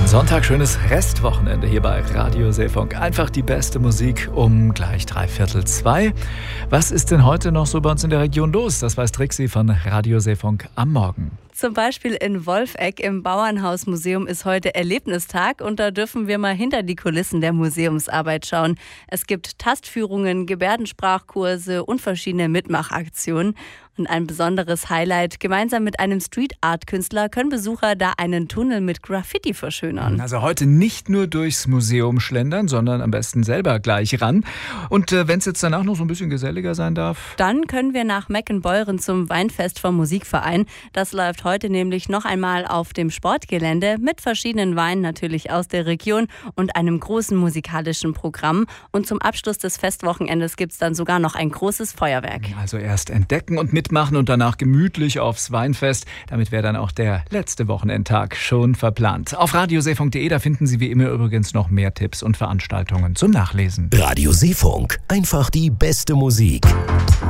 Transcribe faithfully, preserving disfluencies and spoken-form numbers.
Sonntag, schönes Restwochenende hier bei Radio Seefunk. Einfach die beste Musik um gleich drei Viertel zwei. Was ist denn heute noch so bei uns in der Region los? Das weiß Trixi von Radio Seefunk am Morgen. Zum Beispiel in Wolfegg im Bauernhausmuseum ist heute Erlebnistag und da dürfen wir mal hinter die Kulissen der Museumsarbeit schauen. Es gibt Tastführungen, Gebärdensprachkurse und verschiedene Mitmachaktionen. Und ein besonderes Highlight: gemeinsam mit einem Street-Art-Künstler können Besucher da einen Tunnel mit Graffiti verschönern. Also heute nicht nur durchs Museum schlendern, sondern am besten selber gleich ran. Und äh, wenn es jetzt danach noch so ein bisschen geselliger sein darf? Dann können wir nach Meckenbeuren zum Weinfest vom Musikverein. Das läuft heute nämlich noch einmal auf dem Sportgelände mit verschiedenen Weinen natürlich aus der Region und einem großen musikalischen Programm. Und zum Abschluss des Festwochenendes gibt es dann sogar noch ein großes Feuerwerk. Also erst entdecken und mitmachen und danach gemütlich aufs Weinfest. Damit wäre dann auch der letzte Wochenendtag schon verplant. Auf radio seefunk punkt de, da finden Sie wie immer übrigens noch mehr Tipps und Veranstaltungen zum Nachlesen. Radio Seefunk, einfach die beste Musik.